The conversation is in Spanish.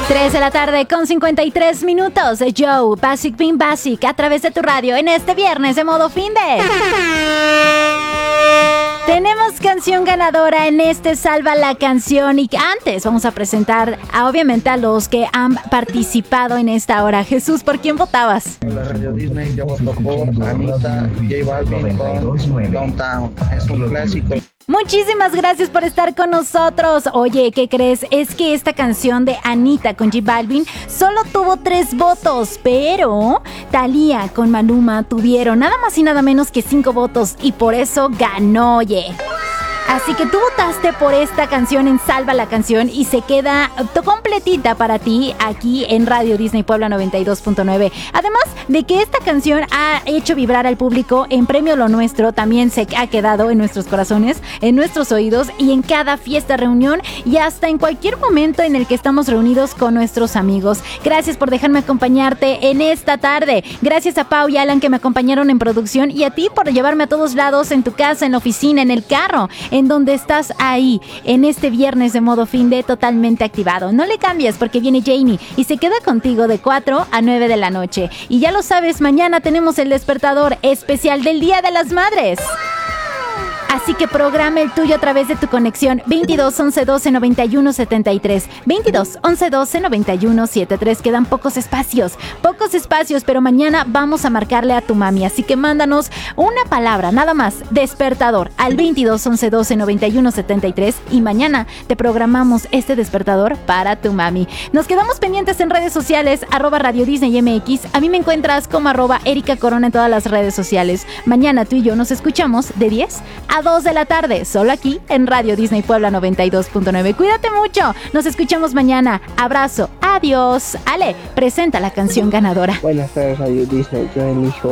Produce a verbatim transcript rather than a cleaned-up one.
tres de la tarde con cincuenta y tres minutos. Joe, Basic Bean Basic, a través de tu radio en este viernes de modo fin de... Tenemos canción ganadora en este Salva la Canción y antes vamos a presentar a, obviamente a los que han participado en esta hora. Jesús, ¿por quién votabas? La Radio Disney yo voto por Anita J Balvin con Downtown. Es un clásico. Muchísimas gracias por estar con nosotros. Oye, ¿qué crees? Es que esta canción de Anita con J Balvin solo tuvo tres votos, pero Thalía con Maluma tuvieron nada más y nada menos que cinco votos y por eso ganó, oye. Así que tú votaste por esta canción en Salva la Canción y se queda completita para ti aquí en Radio Disney Puebla noventa y dos punto nueve. Además de que esta canción ha hecho vibrar al público, en Premio Lo Nuestro también se ha quedado en nuestros corazones, en nuestros oídos y en cada fiesta, reunión y hasta en cualquier momento en el que estamos reunidos con nuestros amigos. Gracias por dejarme acompañarte en esta tarde. Gracias a Pau y Alan que me acompañaron en producción y a ti por llevarme a todos lados, en tu casa, en la oficina, en el carro, en donde estás ahí, en este viernes de modo fin de totalmente activado. No le cambies porque viene Jamie y se queda contigo de cuatro a nueve de la noche. Y ya lo sabes, mañana tenemos el despertador especial del Día de las Madres. Así que programa el tuyo a través de tu conexión veintidós once doce noventa y uno setenta y tres. veintidós once doce noventa y uno setenta y tres. Quedan pocos espacios, pocos espacios, pero mañana vamos a marcarle a tu mami. Así que mándanos una palabra, nada más, despertador, al veintidós once doce noventa y uno setenta y tres y mañana te programamos este despertador para tu mami. Nos quedamos pendientes en redes sociales, arroba Radio Disney M X. A mí me encuentras como arroba Erika Corona en todas las redes sociales. Mañana tú y yo nos escuchamos de diez a dos de la tarde, solo aquí en Radio Disney Puebla noventa y dos punto nueve. Cuídate mucho, nos escuchamos mañana. Abrazo, adiós. Ale, presenta la canción ganadora. Buenas tardes, Radio Disney. Yo elijo